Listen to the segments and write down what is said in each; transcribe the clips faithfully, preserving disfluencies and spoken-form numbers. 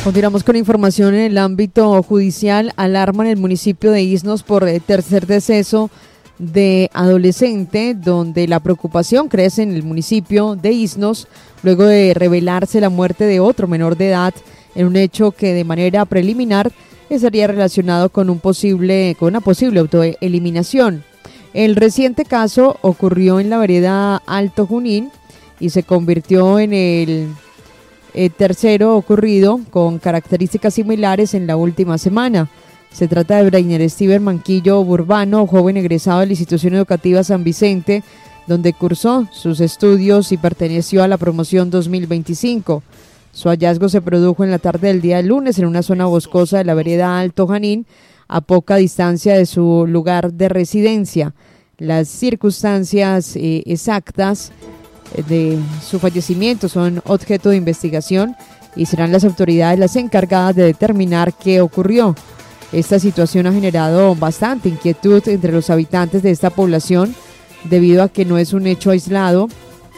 Continuamos con información en el ámbito judicial. Alarma en el municipio de Isnos por eh, tercer deceso de adolescente, donde la preocupación crece en el municipio de Isnos luego de revelarse la muerte de otro menor de edad en un hecho que de manera preliminar estaría relacionado con un posible con una posible autoeliminación. El reciente caso ocurrió en la vereda Alto Junín y se convirtió en el eh, tercero ocurrido con características similares en la última semana. Se trata de Breiner Steven Manquillo Burbano, joven egresado de la institución educativa San Vicente, donde cursó sus estudios y perteneció a la promoción dos mil veinticinco. Su hallazgo se produjo en la tarde del día lunes en una zona boscosa de la vereda Alto Junín, a poca distancia de su lugar de residencia. Las circunstancias eh, exactas de su fallecimiento son objeto de investigación y serán las autoridades las encargadas de determinar qué ocurrió. Esta situación ha generado bastante inquietud entre los habitantes de esta población debido a que no es un hecho aislado.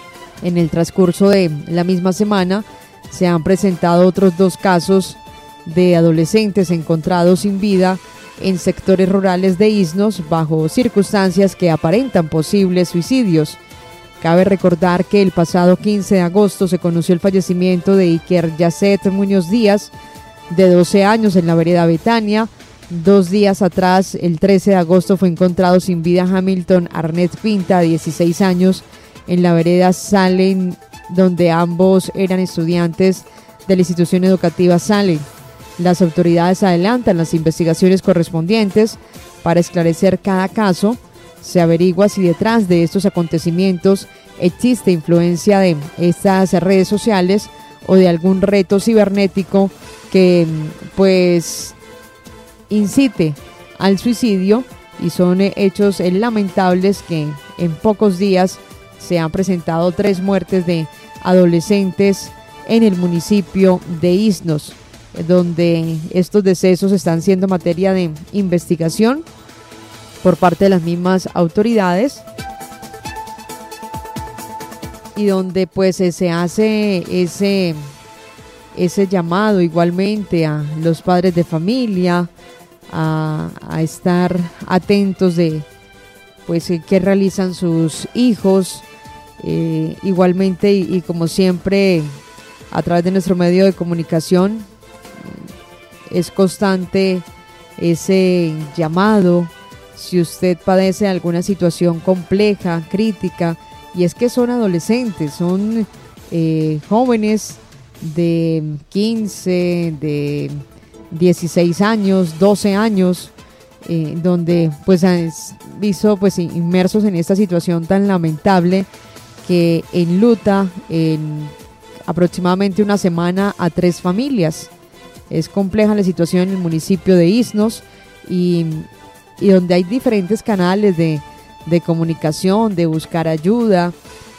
En el transcurso de la misma semana se han presentado otros dos casos de adolescentes encontrados sin vida en sectores rurales de Isnos bajo circunstancias que aparentan posibles suicidios. Cabe recordar que el pasado quince de agosto se conoció el fallecimiento de Iker Yacet Muñoz Díaz, de doce años, en la vereda Betania. Dos días atrás, el trece de agosto, fue encontrado sin vida Hamilton Arnett Pinta, de dieciséis años, en la vereda Salen, donde ambos eran estudiantes de la institución educativa Salen. Las autoridades adelantan las investigaciones correspondientes para esclarecer cada caso. Se averigua si detrás de estos acontecimientos existe influencia de estas redes sociales o de algún reto cibernético que pues incite al suicidio, y son hechos lamentables que en pocos días se han presentado tres muertes de adolescentes en el municipio de Isnos, donde estos decesos están siendo materia de investigación por parte de las mismas autoridades y donde pues se hace ese, ese llamado igualmente a los padres de familia a, a estar atentos de pues qué realizan sus hijos, eh, igualmente y, y como siempre a través de nuestro medio de comunicación es constante ese llamado. Si usted padece alguna situación compleja, crítica, y es que son adolescentes, son eh, jóvenes de quince, de dieciséis años, doce años, eh, donde pues han visto pues inmersos en esta situación tan lamentable que enluta en aproximadamente una semana a tres familias. Es compleja la situación en el municipio de Isnos y, y donde hay diferentes canales de, de comunicación, de buscar ayuda,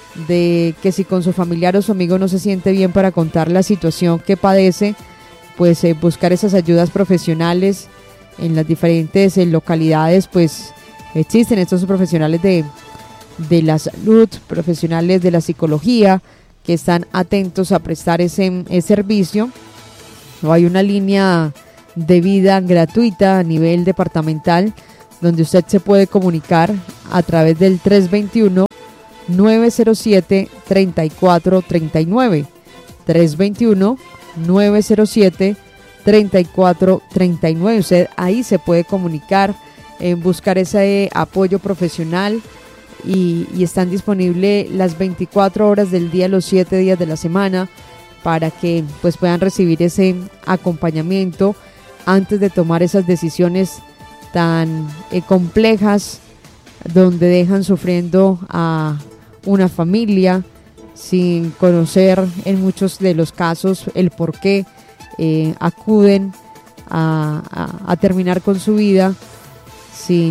de que si con su familiar o su amigo no se siente bien para contar la situación que padece, pues eh, buscar esas ayudas profesionales en las diferentes eh, localidades. Pues existen estos profesionales de, de la salud, profesionales de la psicología, que están atentos a prestar ese, ese servicio. No hay una línea de vida gratuita a nivel departamental donde usted se puede comunicar a través del tres dos uno, nueve cero siete, tres cuatro tres nueve, tres dos uno, nueve cero siete, tres cuatro tres nueve. Usted ahí se puede comunicar, eh, buscar ese apoyo profesional y, y están disponibles las veinticuatro horas del día, los siete días de la semana, para que pues puedan recibir ese acompañamiento antes de tomar esas decisiones tan eh, complejas, donde dejan sufriendo a una familia sin conocer en muchos de los casos el por qué eh, acuden a, a, a terminar con su vida sin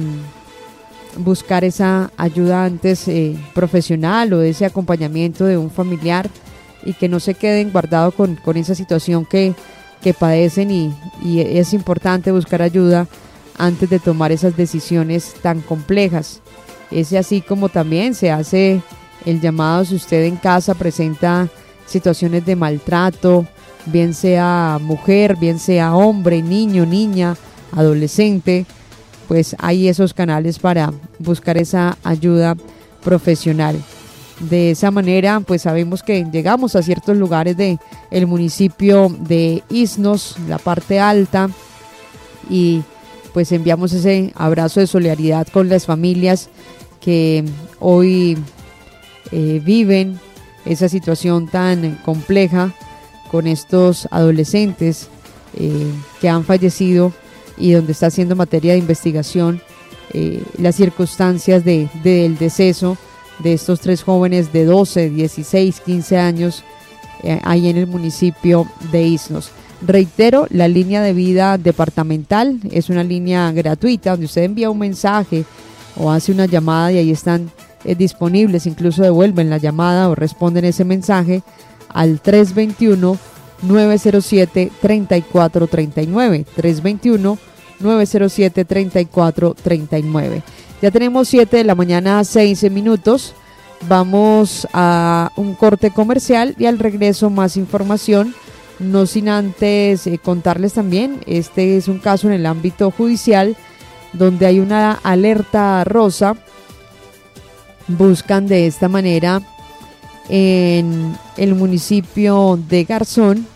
buscar esa ayuda antes eh, profesional o ese acompañamiento de un familiar, y que no se queden guardados con, con esa situación que, que padecen y, y es importante buscar ayuda antes de tomar esas decisiones tan complejas. Es así como también se hace el llamado si usted en casa presenta situaciones de maltrato bien sea mujer, bien sea hombre, niño, niña, adolescente, pues hay esos canales para buscar esa ayuda profesional. De esa manera, pues sabemos que llegamos a ciertos lugares de el municipio de Isnos, la parte alta, y pues enviamos ese abrazo de solidaridad con las familias que hoy eh, viven esa situación tan compleja con estos adolescentes eh, que han fallecido, y donde está haciendo materia de investigación eh, las circunstancias de, de, del deceso de estos tres jóvenes de doce, dieciséis, quince años eh, ahí en el municipio de Isnos. Reitero, la línea de vida departamental es una línea gratuita donde usted envía un mensaje o hace una llamada y ahí están eh, disponibles, incluso devuelven la llamada o responden ese mensaje al tres dos uno, nueve cero siete, tres cuatro tres nueve, tres dos uno, nueve cero siete, tres cuatro tres nueve. Ya tenemos siete de la mañana, seis minutos. Vamos a un corte comercial y al regreso más información, no sin antes eh, contarles también, este es un caso en el ámbito judicial donde hay una alerta rosa. Buscan de esta manera en el municipio de Garzón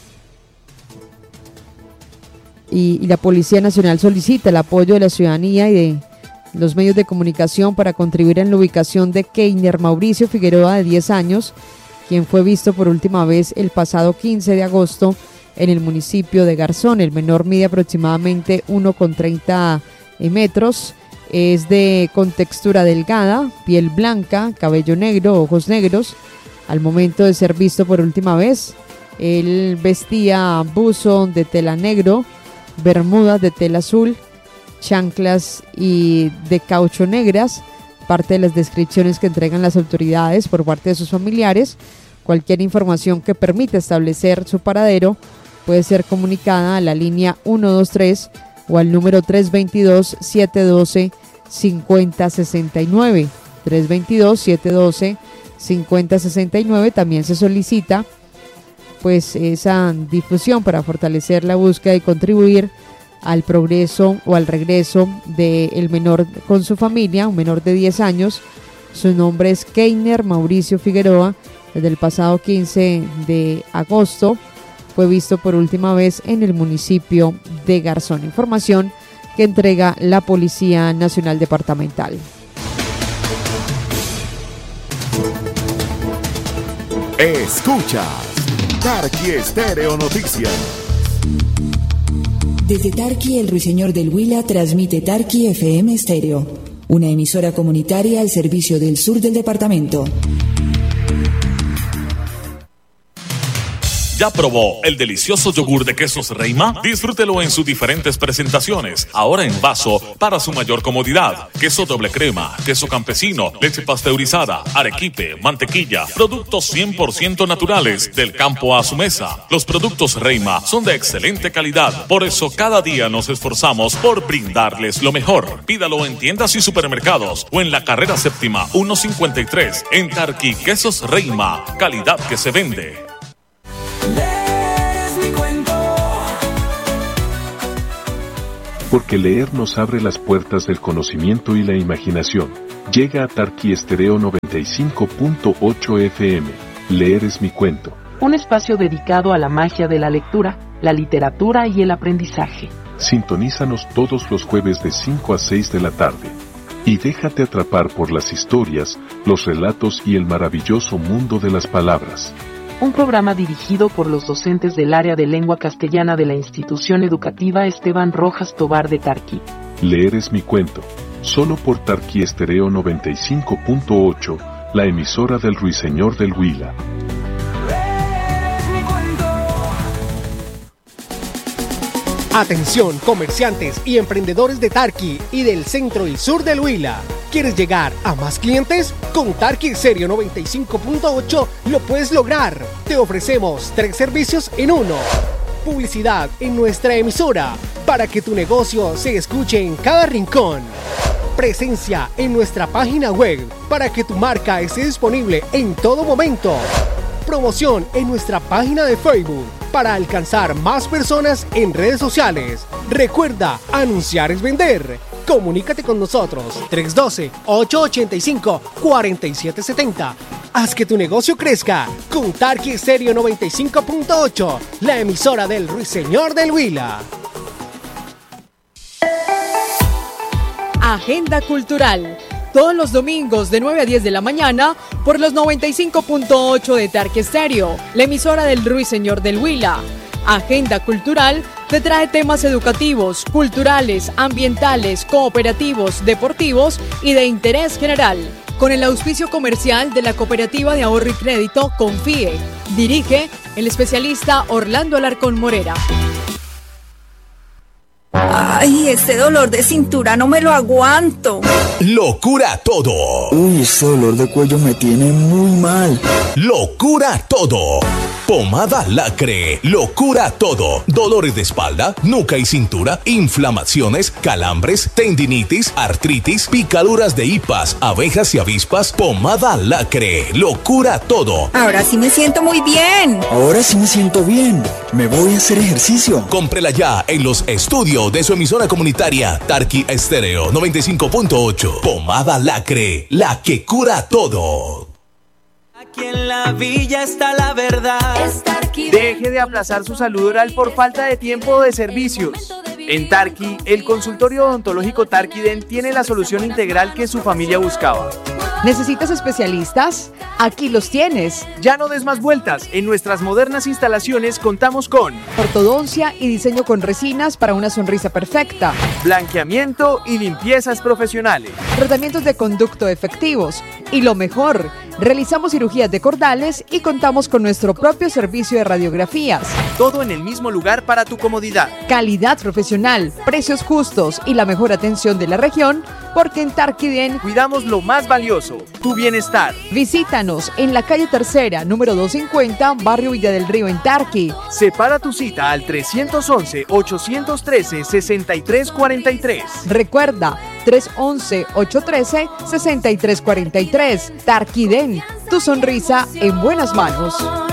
y, y la Policía Nacional solicita el apoyo de la ciudadanía y de los medios de comunicación para contribuir en la ubicación de Keiner Mauricio Figueroa, de diez años, quien fue visto por última vez el pasado quince de agosto en el municipio de Garzón. El menor mide aproximadamente uno con treinta metros, es de contextura delgada, piel blanca, cabello negro, ojos negros. Al momento de ser visto por última vez, él vestía buzo de tela negro, bermudas de tela azul, chanclas y de caucho negras, parte de las descripciones que entregan las autoridades por parte de sus familiares. Cualquier información que permita establecer su paradero puede ser comunicada a la línea uno dos tres o al número tres dos dos, siete uno dos, cinco cero seis nueve, tres dos dos, siete uno dos, cinco cero seis nueve. También se solicita pues esa difusión para fortalecer la búsqueda y contribuir al progreso o al regreso del menor con su familia, un menor de diez años. Su nombre es Keiner Mauricio Figueroa. Desde el pasado quince de agosto fue visto por última vez en el municipio de Garzón. Información que entrega la Policía Nacional Departamental. Escuchas Tarqui Estéreo Noticias. Desde Tarqui, el Ruiseñor del Huila transmite Tarqui F M Estéreo, una emisora comunitaria al servicio del sur del departamento. ¿Ya probó el delicioso yogur de quesos Reima? Disfrútelo en sus diferentes presentaciones, ahora en vaso para su mayor comodidad. Queso doble crema, queso campesino, leche pasteurizada, arequipe, mantequilla, productos cien por ciento naturales, del campo a su mesa. Los productos Reima son de excelente calidad, por eso cada día nos esforzamos por brindarles lo mejor. Pídalo en tiendas y supermercados o en la carrera séptima ciento cincuenta y tres. En Tarqui, quesos Reima, calidad que se vende. Porque leer nos abre las puertas del conocimiento y la imaginación. Llega a Tarqui Estéreo noventa y cinco punto ocho F M. Leer es mi cuento. Un espacio dedicado a la magia de la lectura, la literatura y el aprendizaje. Sintonízanos todos los jueves de cinco a seis de la tarde. Y déjate atrapar por las historias, los relatos y el maravilloso mundo de las palabras. Un programa dirigido por los docentes del área de lengua castellana de la institución educativa Esteban Rojas Tobar de Tarqui. Leer es mi cuento, solo por Tarqui Estéreo noventa y cinco punto ocho, la emisora del Ruiseñor del Huila. Atención, comerciantes y emprendedores de Tarqui y del centro y sur del Huila. ¿Quieres llegar a más clientes? Con Tarqui Estéreo noventa y cinco punto ocho lo puedes lograr. Te ofrecemos tres servicios en uno. Publicidad en nuestra emisora para que tu negocio se escuche en cada rincón. Presencia en nuestra página web para que tu marca esté disponible en todo momento. Promoción en nuestra página de Facebook para alcanzar más personas en redes sociales. Recuerda, anunciar es vender. Comunícate con nosotros, tres uno dos, ocho ocho cinco, cuatro siete siete cero. Haz que tu negocio crezca con Tarqui Estéreo noventa y cinco punto ocho, la emisora del Ruiseñor del Huila. Agenda Cultural, todos los domingos de nueve a diez de la mañana por los noventa y cinco punto ocho de Tarqui Estéreo, la emisora del Ruiseñor del Huila. Agenda Cultural te trae temas educativos, culturales, ambientales, cooperativos, deportivos y de interés general. Con el auspicio comercial de la Cooperativa de Ahorro y Crédito Confíe. Dirige el especialista Orlando Alarcón Morera. Ay, ese dolor de cintura no me lo aguanto. Locura todo. Uy, ese dolor de cuello me tiene muy mal. Locura todo. Pomada Lacre, lo cura todo. Dolores de espalda, nuca y cintura, inflamaciones, calambres, tendinitis, artritis, picaduras de hipas, abejas y avispas. Pomada Lacre, lo cura todo. Ahora sí me siento muy bien. Ahora sí me siento bien. Me voy a hacer ejercicio. Cómprela ya en los estudios de su emisora comunitaria Tarqui Estéreo noventa y cinco punto ocho. Pomada Lacre, la que cura todo. Aquí en la villa está la verdad. Deje de aplazar su salud oral por falta de tiempo o de servicios. En Tarqui, el consultorio odontológico Tarquiden tiene la solución integral que su familia buscaba. ¿Necesitas especialistas? Aquí los tienes. Ya no des más vueltas. En nuestras modernas instalaciones contamos con ortodoncia y diseño con resinas para una sonrisa perfecta, blanqueamiento y limpiezas profesionales, tratamientos de conducto efectivos y lo mejor, realizamos cirugías de cordales y contamos con nuestro propio servicio de radiografías. Todo en el mismo lugar para tu comodidad. Calidad profesional, precios justos y la mejor atención de la región, porque en Tarquiden cuidamos lo más valioso, tu bienestar. Visítanos en la calle Tercera, número doscientos cincuenta, barrio Villa del Río, en Tarqui. Separa tu cita al tres once, ocho uno tres, seis tres cuatro tres. Recuerda, tres once, ocho uno tres, seis tres cuatro tres. Tarquiden, tu sonrisa en buenas manos.